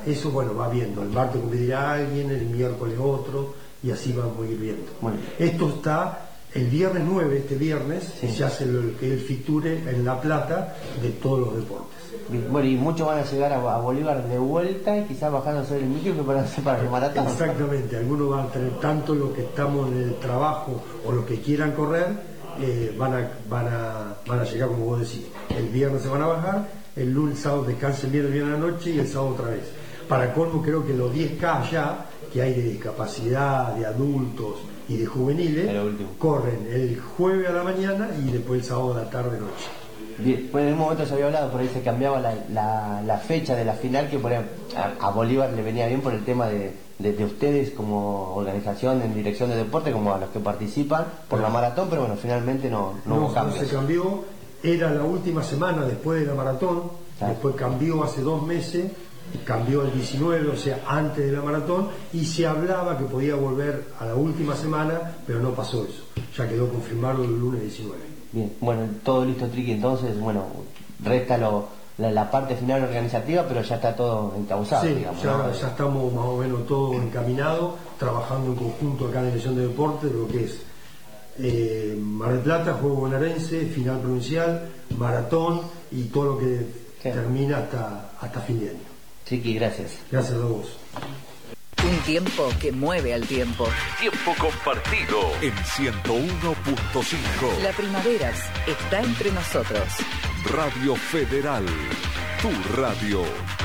eso bueno, va viendo. El martes competirá alguien, el miércoles otro, y así vamos a ir viendo. Bueno. Esto está el viernes 9, este viernes, Sí. se hace el fiture en La Plata de todos los deportes. Bien. Bueno, y muchos van a llegar a Bolívar de vuelta y quizás bajándose del micro preparándose para el maratón. Exactamente, algunos van a tener tanto los que estamos en el trabajo o los que quieran correr, van a llegar como vos decís. El viernes se van a bajar, el lunes, sábado descansen bien el viernes a la noche y el sábado otra vez. Para colmo creo que los 10K ya, que hay de discapacidad, de adultos y de juveniles, corren el jueves a la mañana y después el sábado a la tarde-noche. Bien, bueno, en un momento se había hablado, por ahí se cambiaba la fecha de la final, que por ejemplo, a Bolívar le venía bien por el tema de ustedes como organización en dirección de deporte, como a los que participan por la maratón, pero bueno, finalmente no hubo cambios. Se cambió, era la última semana después de la maratón, claro. Después cambió hace 2 meses, cambió el 19, o sea, antes de la maratón, y se hablaba que podía volver a la última semana, pero no pasó eso, ya quedó confirmado el lunes 19. Bien, bueno, todo listo, Triqui, entonces, bueno, resta la parte final organizativa, pero ya está todo encauzado, sí, digamos. ya, ¿no? ya estamos más o menos todo encaminado, trabajando en conjunto acá en la Dirección de Deporte, lo que es Mar del Plata, Juego Bonaerense, final provincial, maratón y todo lo que termina hasta fin de año. Triqui, gracias. Gracias a vos. Un tiempo que mueve al tiempo. Tiempo compartido en 101.5. La primavera está entre nosotros. Radio Federal, tu radio.